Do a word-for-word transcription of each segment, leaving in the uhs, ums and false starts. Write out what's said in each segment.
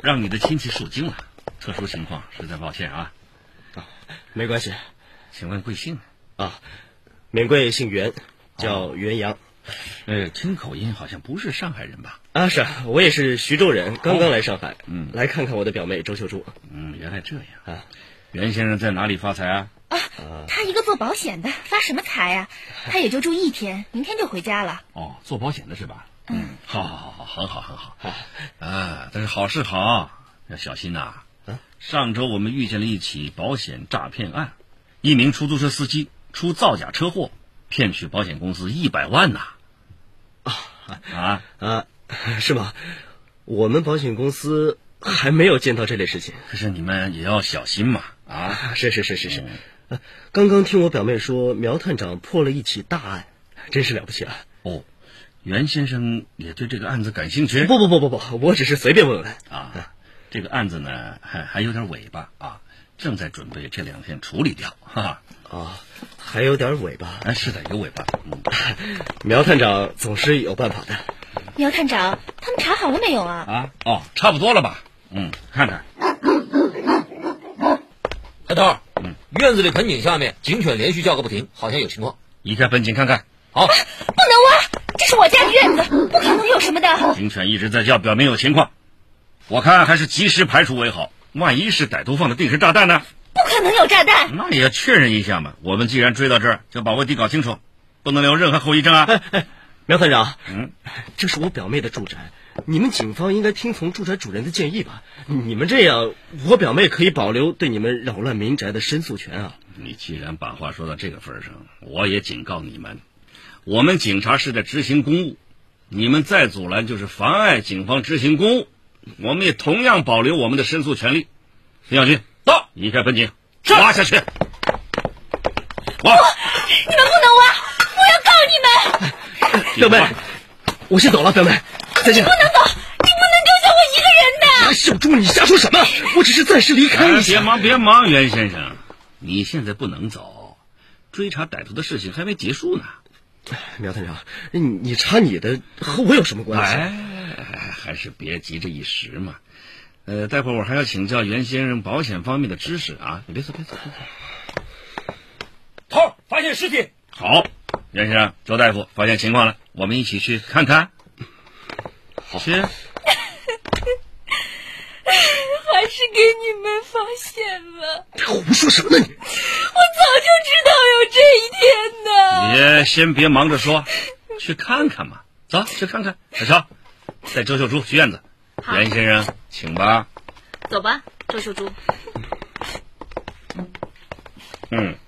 让你的亲戚受惊了，特殊情况，实在抱歉啊。 啊，没关系。 请问贵姓？ 啊，免贵姓袁，叫袁阳。 呃，听口音好像不是上海人吧？ 啊，是啊，我也是徐州人，刚刚来上海， 哦、嗯， 来看看我的表妹周秀珠。 嗯，原来这样啊。 袁先生在哪里发财啊？ 啊，他一个做保险的，发什么财啊？他也就住一天，明天就回家了。 哦，做保险的是吧？嗯，好好好好，很好很好。啊，但是好是好，要小心呐、啊。上周我们遇见了一起保险诈骗案，一名出租车司机出造假车祸，骗取保险公司一百万呐、 啊。 啊啊，是吗？我们保险公司还没有见到这类事情。 可是你们也要小心嘛！啊， 是是是是是。嗯、刚刚听我表妹说，苗探长破了一起大案，真是了不起啊！ 哦，袁先生也对这个案子感兴趣？ 不不不不不，我只是随便问问啊。这个案子呢，还还有点尾巴啊，正在准备这两天处理掉。哈哈。 啊，还有点尾巴？ 哎，是的，有尾巴。嗯， 苗探长总是有办法的。 苗探长，他们查好了没有啊？ 啊，哦，差不多了吧？嗯，看看。 黑头，嗯，院子里盆景下面警犬连续叫个不停，好像有情况。 移开盆景看看。好。 啊，不能挖，这是我家的院子，不可能有什么的。 警犬一直在叫，表明有情况。我看还是及时排除为好，万一是歹徒放的定时炸弹呢？ 不可能有炸弹。 那也要确认一下嘛。我们既然追到这儿，就把问题搞清楚，不能留任何后遗症啊。 哎哎，苗探长， 嗯， 这是我表妹的住宅，你们警方应该听从住宅主人的建议吧？你们这样，我表妹可以保留对你们扰乱民宅的申诉权啊。 你既然把话说到这个份上，我也警告你们，我们警察是在执行公务，你们再阻拦就是妨碍警方执行公务，我们也同样保留我们的申诉权利。孙小军，到，移开盆景，挖下去。挖！ 你们不能挖，我要告你们。 表妹，我先走了，表妹，再见。 你不能走，你不能丢下我一个人的。 小猪，你瞎说什么？我只是暂时离开一下。 别忙，别忙，袁先生，你现在不能走，追查歹徒的事情还没结束呢。 苗探长，你你查你的，和我有什么关系？ 哎，还是别急着一时嘛。呃，待会儿我还要请教袁先生保险方面的知识啊！你别走，别走，别走。 头，发现尸体。 好，袁先生、周大夫，发现情况了，我们一起去看看。 好， 去。 还是给你们发现了。 胡说什么呢你？ 我早就知道有这一天的。 你也先别忙着说，去看看嘛。走，去看看。小乔，带周秀珠去院子。袁先生，请吧。 走吧，周秀珠。 嗯，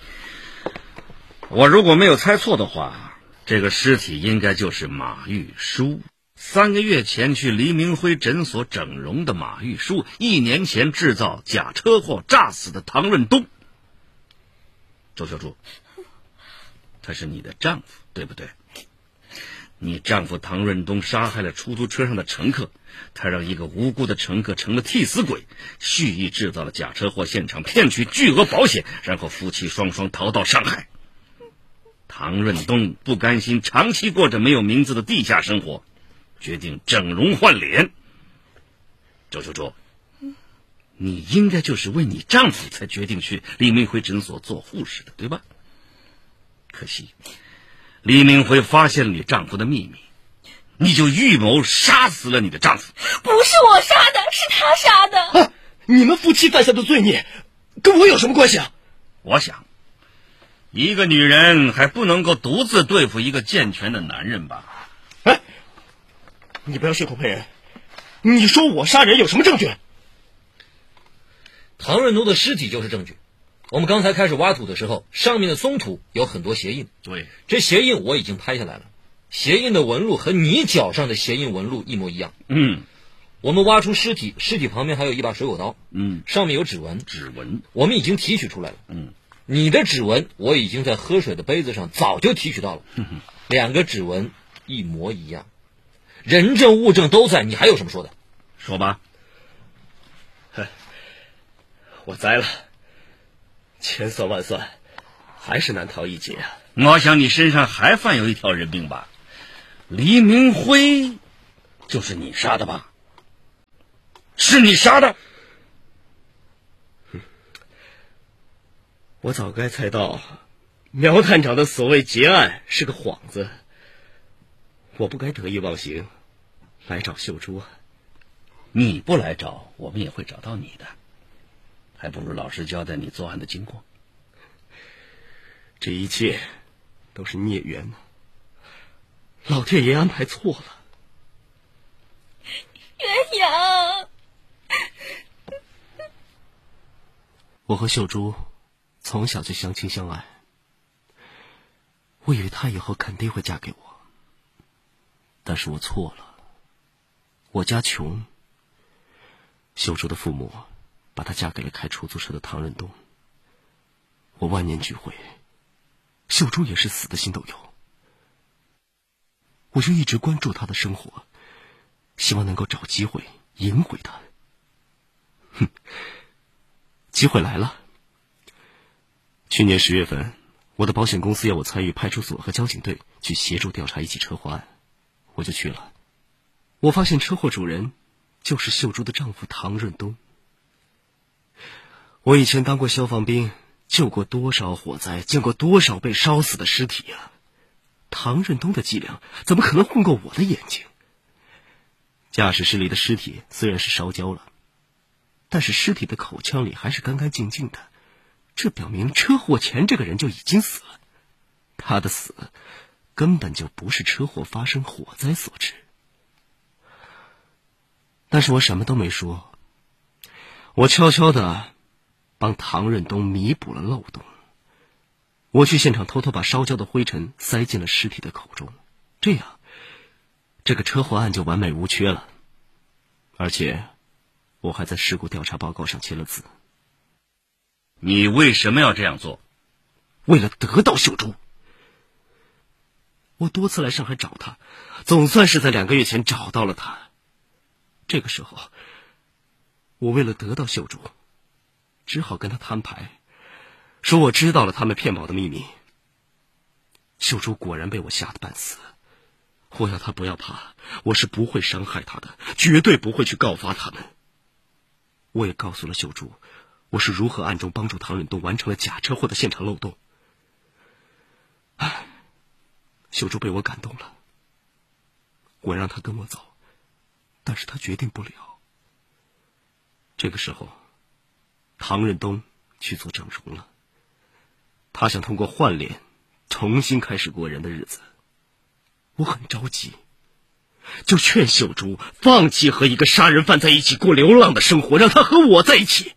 我如果没有猜错的话，这个尸体应该就是马玉书。三个月前去黎明辉诊所整容的马玉书，一年前制造假车祸炸死的唐润东。周秀珠，他是你的丈夫，对不对？你丈夫唐润东杀害了出租车上的乘客，他让一个无辜的乘客成了替死鬼，蓄意制造了假车祸现场，骗取巨额保险，然后夫妻双双逃到上海。唐润东不甘心长期过着没有名字的地下生活，决定整容换脸。周秀珠，你应该就是为你丈夫才决定去黎明辉诊所做护士的，对吧？可惜黎明辉发现了你丈夫的秘密，你就预谋杀死了你的丈夫。 不是我杀的，是他杀的。 啊，你们夫妻犯下的罪孽跟我有什么关系啊？ 我想一个女人还不能够独自对付一个健全的男人吧。 哎，你不要血口喷人，你说我杀人有什么证据？ 唐润东的尸体就是证据。我们刚才开始挖土的时候，上面的松土有很多鞋印。 对， 这鞋印我已经拍下来了，鞋印的纹路和你脚上的鞋印纹路一模一样。 嗯， 我们挖出尸体，尸体旁边还有一把水果刀， 嗯， 上面有指纹， 指纹我们已经提取出来了。 嗯， 你的指纹我已经在喝水的杯子上早就提取到了，两个指纹一模一样，人证物证都在，你还有什么说的？ 说吧。 我栽了，千算万算，还是难逃一劫啊！ 我想你身上还犯有一条人命吧？黎明辉，就是你杀的吧？ 是你杀的。 我早该猜到苗探长的所谓结案是个幌子，我不该得意忘形来找秀珠啊。 你不来找，我们也会找到你的，还不如老实交代你作案的经过。 这一切都是孽缘呢，老天爷安排错了。 鸳鸯， 我和秀珠从小就相亲相爱，我以为她以后肯定会嫁给我，但是我错了。我家穷，秀珠的父母把她嫁给了开出租车的唐润东。我万念俱灰，秀珠也是死的心都有。我就一直关注她的生活，希望能够找机会赢回她。哼，机会来了。去年十月份，我的保险公司要我参与派出所和交警队去协助调查一起车祸案，我就去了。我发现车祸主人就是秀珠的丈夫唐润东。我以前当过消防兵，救过多少火灾，见过多少被烧死的尸体啊！唐润东的伎俩怎么可能混过我的眼睛？驾驶室里的尸体虽然是烧焦了，但是尸体的口腔里还是干干净净的，这表明车祸前这个人就已经死了，他的死根本就不是车祸发生火灾所致。但是我什么都没说，我悄悄地帮唐润东弥补了漏洞。我去现场偷偷把烧焦的灰尘塞进了尸体的口中，这样这个车祸案就完美无缺了。而且我还在事故调查报告上签了字。 你为什么要这样做？ 为了得到秀珠。我多次来上海找她，总算是在两个月前找到了她。这个时候，我为了得到秀珠，只好跟她摊牌，说我知道了他们骗保的秘密。秀珠果然被我吓得半死。我要她不要怕，我是不会伤害她的，绝对不会去告发他们。我也告诉了秀珠，我是如何暗中帮助唐润东完成了假车祸的现场漏洞。唉，秀珠被我感动了，我让她跟我走，但是她决定不了。这个时候，唐润东去做整容了，他想通过换脸重新开始过人的日子。我很着急，就劝秀珠放弃和一个杀人犯在一起过流浪的生活，让他和我在一起。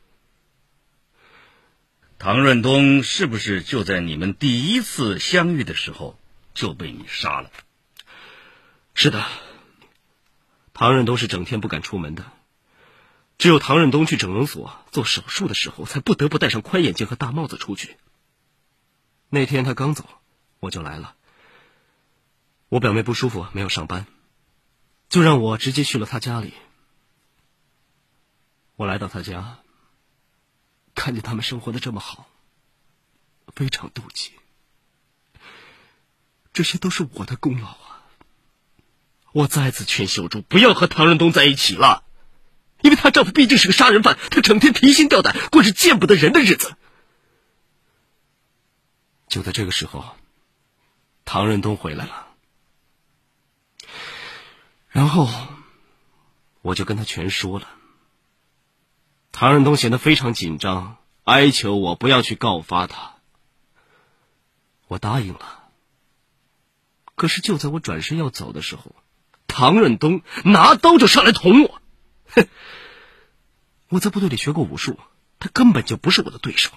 唐润东是不是就在你们第一次相遇的时候就被你杀了？ 是的，唐润东是整天不敢出门的，只有唐润东去整容所做手术的时候，才不得不戴上宽眼镜和大帽子出去。那天他刚走，我就来了。我表妹不舒服，没有上班，就让我直接去了她家里。我来到她家，看见他们生活的这么好，非常妒忌。这些都是我的功劳啊！我再次劝秀珠不要和唐润东在一起了，因为她丈夫毕竟是个杀人犯，她整天提心吊胆，过着见不得人的日子。就在这个时候，唐润东回来了。然后我就跟他全说了。唐润东显得非常紧张，哀求我不要去告发他。我答应了。可是就在我转身要走的时候，唐润东拿刀就上来捅我。哼，我在部队里学过武术，他根本就不是我的对手。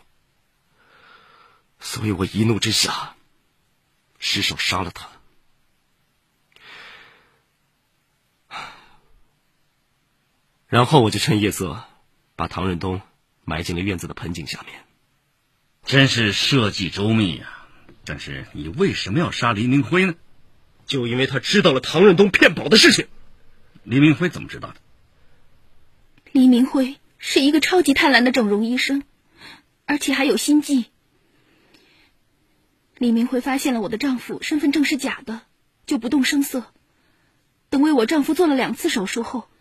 所以我一怒之下失手杀了他。然后我就趁夜色把唐润东埋进了院子的盆景下面。 真是设计周密啊！但是你为什么要杀黎明辉呢？ 就因为他知道了唐润东骗保的事情。 黎明辉怎么知道的？ 黎明辉是一个超级贪婪的整容医生，而且还有心计。黎明辉发现了我的丈夫身份证是假的，就不动声色。等为我丈夫做了两次手术后，